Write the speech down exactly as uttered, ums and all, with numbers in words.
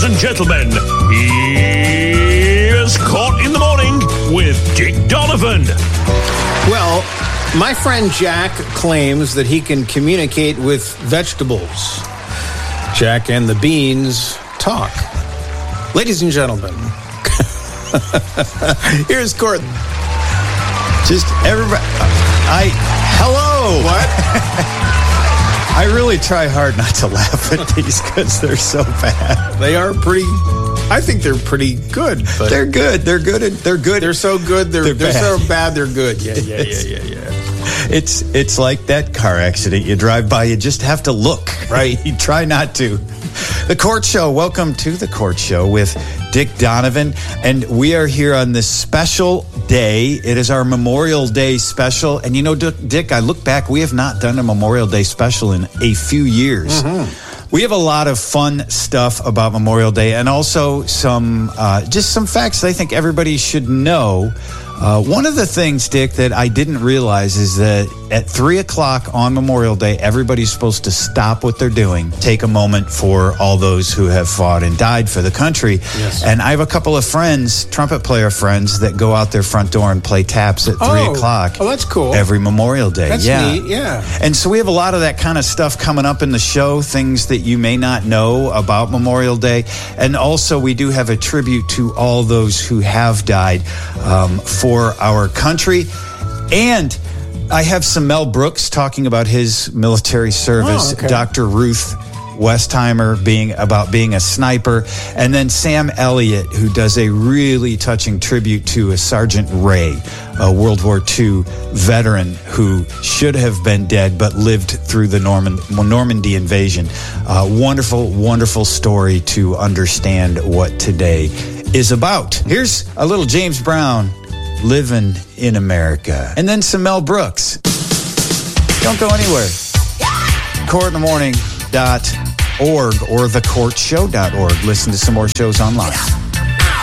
and gentlemen, here's Caught in the Morning with Dick Donovan. Well, my friend Jack claims that he can communicate with vegetables. Jack and the beans talk. Ladies and gentlemen, here's Gordon. Just everybody, I, hello. What? I really try hard not to laugh at these because they're so bad. They are pretty, I think they're pretty good. But they're good. They're good. They're good. They're so good. They're, They're they're, bad. so bad. They're good. Yeah, yeah, yeah, yeah, yeah. It's, it's like that car accident. You drive by, you just have to look, right? You try not to. The Court Show. Welcome to The Court Show with Dick Donovan. And we are here on this special day. It is our Memorial Day special. And you know, Dick, I look back, we have not done a Memorial Day special in a few years. Mm-hmm. We have a lot of fun stuff about Memorial Day and also some, uh, just some facts that I think everybody should know. Uh, one of the things, Dick, that I didn't realize is that at three o'clock on Memorial Day, everybody's supposed to stop what they're doing, take a moment for all those who have fought and died for the country. Yes. And I have a couple of friends, trumpet player friends, that go out their front door and play taps at three Oh. o'clock. Oh, that's cool. Every Memorial Day. That's yeah. neat, yeah. And so we have a lot of that kind of stuff coming up in the show, things that you may not know about Memorial Day. And also we do have a tribute to all those who have died um, for our country. And I have some Mel Brooks talking about his military service, Oh, okay. Doctor Ruth Westheimer being about being a sniper, and then Sam Elliott, who does a really touching tribute to a Sergeant Ray, a World War Two veteran who should have been dead but lived through the Norman, Normandy invasion. Uh, wonderful, wonderful story to understand what today is about. Here's a little James Brown, Living in America. And then some Mel Brooks. Don't go anywhere. court in the morning dot org or the court show dot org. Listen to some more shows online.